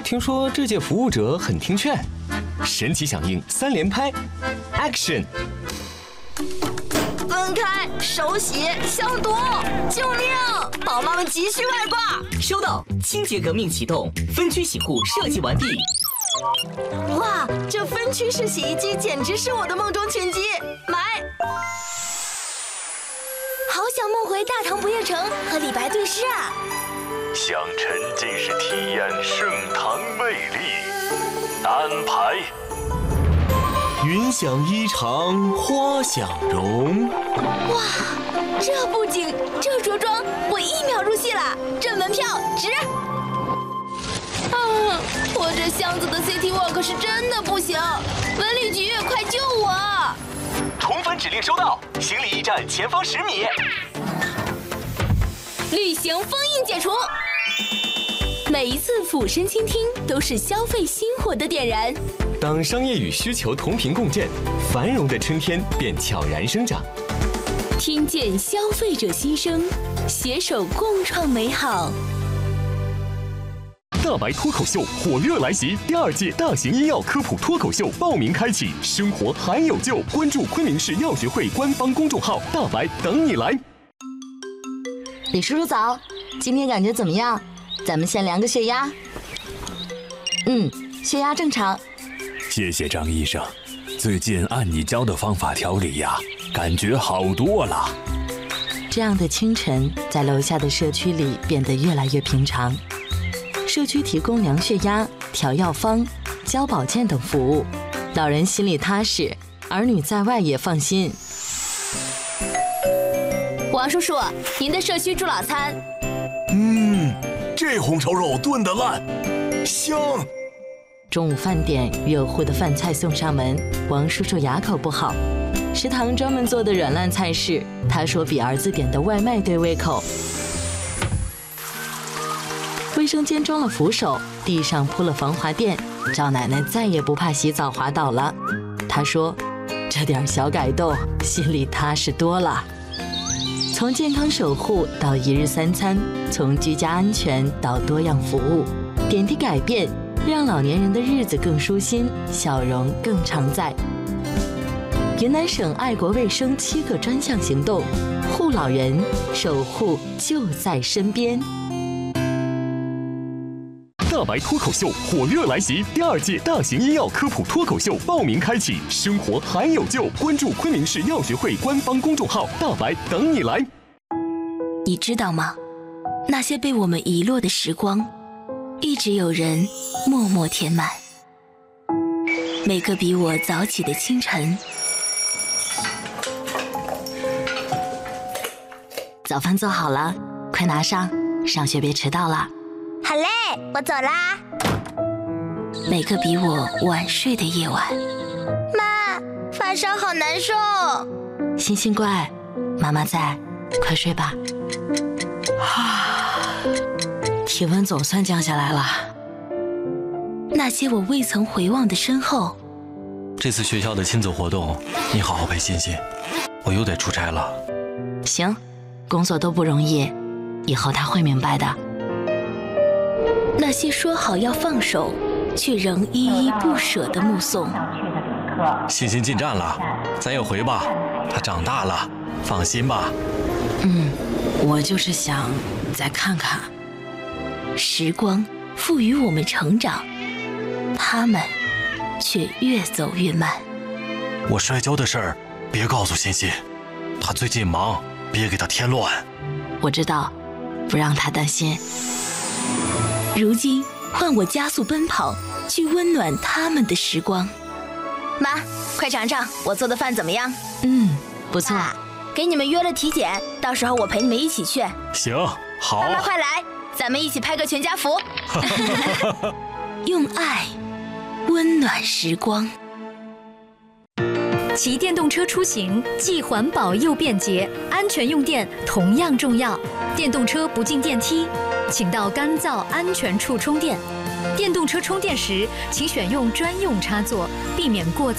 听说这届服务者很听劝，神奇响应3连拍 ，Action！ 分开，手洗，消毒！救命！宝妈们急需外挂。 收到，清洁革命启动，分区洗护设计完毕。 哇，这分区式洗衣机简直是我的梦中情机，买！好想梦回大唐不夜城和李白对诗啊！ 想沉浸式体验盛唐魅力，安排。 云想衣裳花想容。 哇，这布景，这着装，我1秒入戏了，这门票值！我这箱子的 City Walk 是真的不行，文旅局快救我！ 重返指令收到，行李驿站前方10米。 旅行封印解除。每一次俯身倾听，都是消费心火的点燃。 当商业与需求同频共振，繁荣的春天便悄然生长。 听见消费者心声，携手共创美好。 大白脱口秀火热来袭，第2届大型医药科普脱口秀报名开启，生活还有救！关注昆明市药学会官方公众号，大白等你来。 李叔叔早，今天感觉怎么样？咱们先量个血压。血压正常。 谢谢张医生，最近按你教的方法调理呀，感觉好多了。 这样的清晨，在楼下的社区里变得越来越平常。社区提供量血压、调药方、教保健等服务，老人心里踏实，儿女在外也放心。 王叔叔，您的社区助老餐。 这红烧肉炖得烂，香。 中午饭点，热乎的饭菜送上门，王叔叔牙口不好，食堂专门做的软烂菜式，他说比儿子点的外卖对胃口。卫生间装了扶手，地上铺了防滑垫，赵奶奶再也不怕洗澡滑倒了。她说，这点小改动，心里踏实多了。从健康守护到1日3餐，从居家安全到多样服务，点滴改变，让老年人的日子更舒心，笑容更常在。云南省爱国卫生7个专项行动，护老人，守护就在身边。 大白脱口秀火热来袭，第2届大型医药科普脱口秀报名开启，生活还有救！关注昆明市药学会官方公众号，大白等你来。 你知道吗？那些被我们遗落的时光，一直有人默默填满。每个比我早起的清晨， 早饭做好了，快拿上，上学别迟到了。 好嘞，我走啦。每个比我晚睡的夜晚，妈，发烧好难受。 星星乖，妈妈在，快睡吧。体温总算降下来了。 那些我未曾回望的身后。 这次学校的亲子活动，你好好陪欣欣，我又得出差了。 行，工作都不容易，以后他会明白的。 那些说好要放手，却仍依依不舍的目送。 欣欣进站了，咱也回吧。她长大了，放心吧。 我就是想再看看。 时光赋予我们成长，他们却越走越慢。 我摔跤的事儿别告诉欣欣，她最近忙，别给她添乱。 我知道，不让她担心。 如今换我加速奔跑，去温暖他们的时光。妈，快尝尝我做的饭怎么样？ 不错。 给你们约了体检，到时候我陪你们一起去。 行，好。 妈妈快来，咱们一起拍个全家福。用爱温暖时光。 骑电动车出行既环保又便捷，安全用电同样重要。电动车不进电梯，请到干燥安全处充电。电动车充电时，请选用专用插座，避免过